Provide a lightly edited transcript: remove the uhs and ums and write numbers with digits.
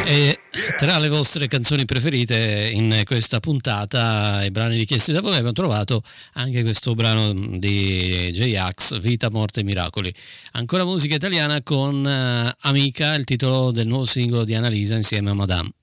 E tra le vostre canzoni preferite in questa puntata, i brani richiesti da voi, abbiamo trovato anche questo brano di J-Ax, Vita, Morte e Miracoli. Ancora musica italiana con Amica, il titolo del nuovo singolo di Annalisa insieme a Madame.